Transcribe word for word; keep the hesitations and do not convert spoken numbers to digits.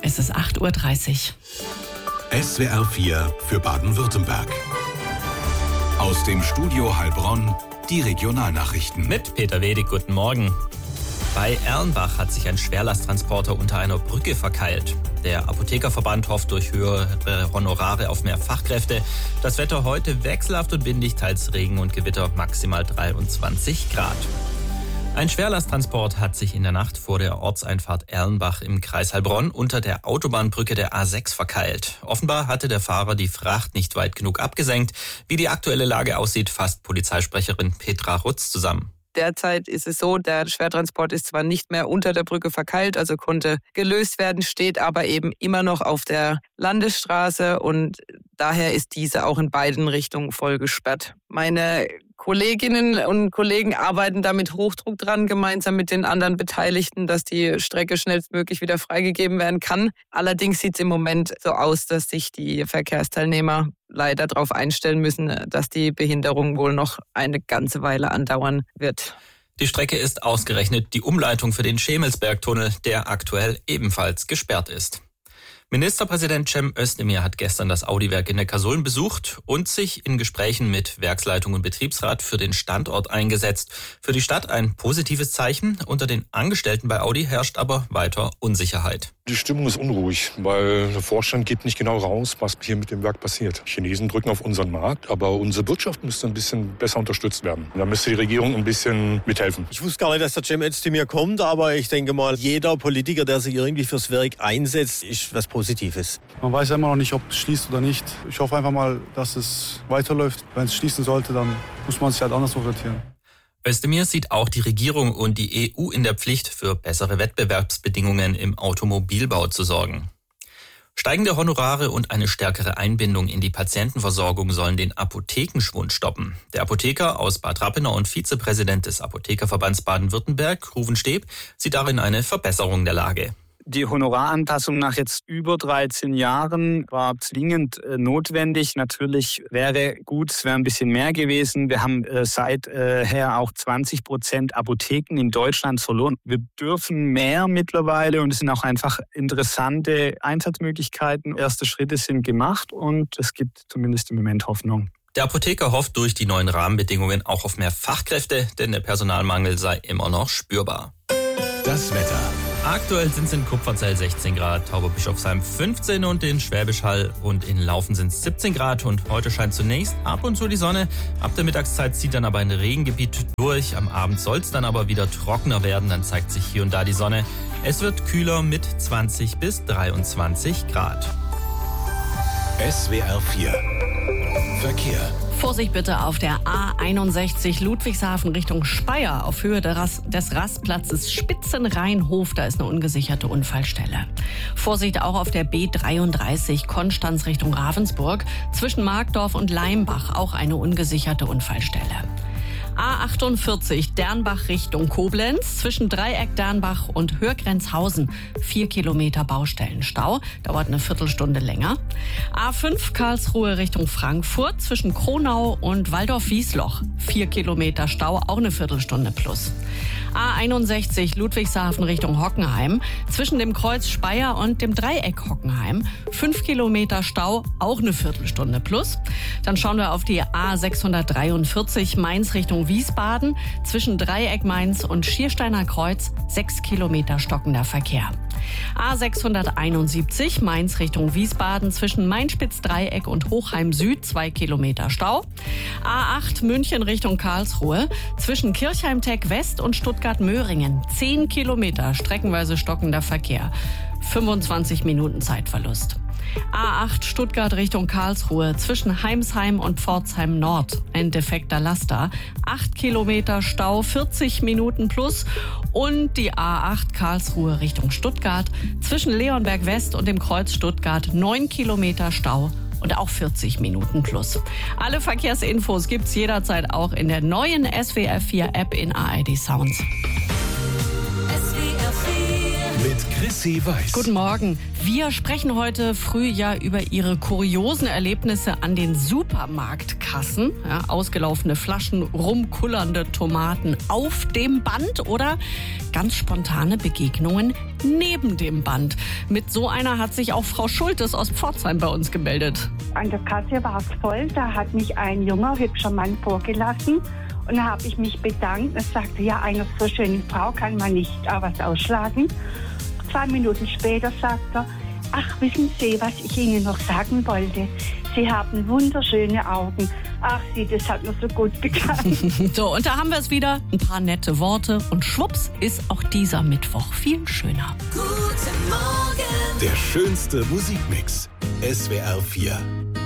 Es ist acht Uhr dreißig. S W R vier für Baden-Württemberg. Aus dem Studio Heilbronn die Regionalnachrichten. Mit Peter Wedig, guten Morgen. Bei Erlenbach hat sich ein Schwerlasttransporter unter einer Brücke verkeilt. Der Apothekerverband hofft durch höhere Honorare auf mehr Fachkräfte. Das Wetter heute wechselhaft und windig, teils Regen und Gewitter, maximal dreiundzwanzig Grad. Ein Schwerlasttransport hat sich in der Nacht vor der Ortseinfahrt Erlenbach im Kreis Heilbronn unter der Autobahnbrücke der A sechs verkeilt. Offenbar hatte der Fahrer die Fracht nicht weit genug abgesenkt. Wie die aktuelle Lage aussieht, fasst Polizeisprecherin Petra Rutz zusammen. Derzeit ist es so, der Schwertransport ist zwar nicht mehr unter der Brücke verkeilt, also konnte gelöst werden, steht aber eben immer noch auf der Landesstraße und daher ist diese auch in beiden Richtungen voll gesperrt. Meine Kolleginnen und Kollegen arbeiten da mit Hochdruck dran, gemeinsam mit den anderen Beteiligten, dass die Strecke schnellstmöglich wieder freigegeben werden kann. Allerdings sieht es im Moment so aus, dass sich die Verkehrsteilnehmer leider darauf einstellen müssen, dass die Behinderung wohl noch eine ganze Weile andauern wird. Die Strecke ist ausgerechnet die Umleitung für den Schemelsbergtunnel, der aktuell ebenfalls gesperrt ist. Ministerpräsident Cem Özdemir hat gestern das Audi-Werk in Neckarsulm besucht und sich in Gesprächen mit Werksleitung und Betriebsrat für den Standort eingesetzt. Für die Stadt ein positives Zeichen. Unter den Angestellten bei Audi herrscht aber weiter Unsicherheit. Die Stimmung ist unruhig, weil der Vorstand gibt nicht genau raus, was hier mit dem Werk passiert. Die Chinesen drücken auf unseren Markt, aber unsere Wirtschaft müsste ein bisschen besser unterstützt werden. Da müsste die Regierung ein bisschen mithelfen. Ich wusste gar nicht, dass der Cem Özdemir kommt, aber ich denke mal, jeder Politiker, der sich irgendwie fürs Werk einsetzt, ist was Positives. Man weiß ja immer noch nicht, ob es schließt oder nicht. Ich hoffe einfach mal, dass es weiterläuft. Wenn es schließen sollte, dann muss man sich halt anders orientieren. Özdemir sieht auch die Regierung und die E U in der Pflicht, für bessere Wettbewerbsbedingungen im Automobilbau zu sorgen. Steigende Honorare und eine stärkere Einbindung in die Patientenversorgung sollen den Apothekenschwund stoppen. Der Apotheker aus Bad Rappenau und Vizepräsident des Apothekerverbands Baden-Württemberg, Ruven Steb, sieht darin eine Verbesserung der Lage. Die Honoraranpassung nach jetzt über dreizehn Jahren war zwingend äh, notwendig. Natürlich wäre gut, es wäre ein bisschen mehr gewesen. Wir haben äh, seither äh, auch zwanzig Prozent Apotheken in Deutschland verloren. Wir dürfen mehr mittlerweile und es sind auch einfach interessante Einsatzmöglichkeiten. Erste Schritte sind gemacht und es gibt zumindest im Moment Hoffnung. Der Apotheker hofft durch die neuen Rahmenbedingungen auch auf mehr Fachkräfte, denn der Personalmangel sei immer noch spürbar. Das Wetter. Aktuell sind es in Kupferzell sechzehn Grad, Tauberbischofsheim fünfzehn und in Schwäbisch Hall und in Laufen sind es siebzehn Grad. Und heute scheint zunächst ab und zu die Sonne. Ab der Mittagszeit zieht dann aber ein Regengebiet durch. Am Abend soll es dann aber wieder trockener werden. Dann zeigt sich hier und da die Sonne. Es wird kühler mit zwanzig bis dreiundzwanzig Grad. S W R vier Verkehr. Vorsicht bitte auf der A einundsechzig Ludwigshafen Richtung Speyer auf Höhe des Rastplatzes Spitzenrheinhof. Da ist eine ungesicherte Unfallstelle. Vorsicht auch auf der B dreiunddreißig Konstanz Richtung Ravensburg zwischen Markdorf und Leimbach. Auch eine ungesicherte Unfallstelle. A achtundvierzig Dernbach Richtung Koblenz zwischen Dreieck Dernbach und Hörgrenzhausen. Vier Kilometer Baustellenstau, dauert eine Viertelstunde länger. A fünf Karlsruhe Richtung Frankfurt zwischen Kronau und Waldorf-Wiesloch. Vier Kilometer Stau, auch eine Viertelstunde plus. A einundsechzig Ludwigshafen Richtung Hockenheim zwischen dem Kreuz Speyer und dem Dreieck Hockenheim. Fünf Kilometer Stau, auch eine Viertelstunde plus. Dann schauen wir auf die A sechshundertdreiundvierzig Mainz Richtung Wiesbaden zwischen Dreieck Mainz und Schiersteiner Kreuz. Sechs Kilometer stockender Verkehr. A sechshunderteinundsiebzig Mainz Richtung Wiesbaden zwischen Mainspitz-Dreieck und Hochheim Süd, zwei Kilometer Stau. A acht München Richtung Karlsruhe zwischen Kirchheim-Tech West und Stuttgart-Möhringen, zehn Kilometer streckenweise stockender Verkehr. fünfundzwanzig Minuten Zeitverlust. A acht Stuttgart Richtung Karlsruhe zwischen Heimsheim und Pforzheim Nord. Ein defekter Laster. acht Kilometer Stau, vierzig Minuten plus. Und die A acht Karlsruhe Richtung Stuttgart zwischen Leonberg West und dem Kreuz Stuttgart. neun Kilometer Stau und auch vierzig Minuten plus. Alle Verkehrsinfos gibt's jederzeit auch in der neuen S W R vier App in A R D Sounds. Mit Chris Jesse weiß. Guten Morgen. Wir sprechen heute früh ja über Ihre kuriosen Erlebnisse an den Supermarktkassen. Ja, ausgelaufene Flaschen, rumkullernde Tomaten auf dem Band oder ganz spontane Begegnungen neben dem Band. Mit so einer hat sich auch Frau Schultes aus Pforzheim bei uns gemeldet. An der Kasse war es voll. Da hat mich ein junger, hübscher Mann vorgelassen. Und da habe ich mich bedankt. Er sagte, ja, einer so schönen Frau kann man nicht auch was ausschlagen. Zwei Minuten später sagt er, ach, wissen Sie, was ich Ihnen noch sagen wollte? Sie haben wunderschöne Augen. Ach, Sie, das hat mir so gut getan. So, und da haben wir es wieder. Ein paar nette Worte. Und schwupps ist auch dieser Mittwoch viel schöner. Guten Morgen. Der schönste Musikmix. S W R vier.